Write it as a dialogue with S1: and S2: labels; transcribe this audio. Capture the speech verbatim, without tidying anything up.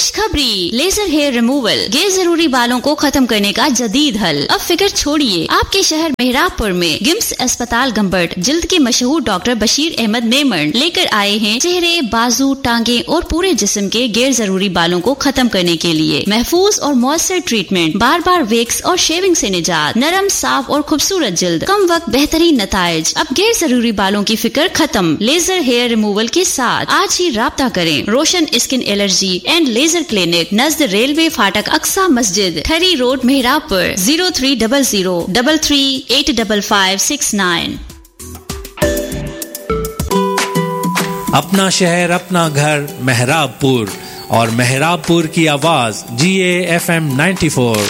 S1: खुशखबरी, laser hair removal गैर जरूरी बालों को खत्म करने का जदीद हल। अब फिक्र छोड़िए, आपके शहर मेहराबपुर में गिम्स अस्पताल गंबट जिल्द के मशहूर डॉक्टर बशीर अहमद मेमन लेकर आए हैं चेहरे, बाजू, टांगे और पूरे जिस्म के गैर जरूरी बालों को खत्म करने के लिए महफूज और मौसर ट्रीटमेंट, बार बार वेक्स और शेविंग से निजात, नरम, साफ और खूबसूरत जिल्द, कम वक्त बेहतरीन नताइज। अब गैर जरूरी बालों की फिक्र खत्म लेजर हेयर रिमूवल के साथ। आज ही राब्ता करें। रोशन skin allergy and laser clinic, Najd railway फाटक, अक्सा मस्जिद, ठरी road, मेहराबपुर। Zero three double zero double three eight double five six nine.
S2: अपना शहर, अपना घर, मेहराबपुर, और मेहराबपुर की आवाज जी A F M ninety four.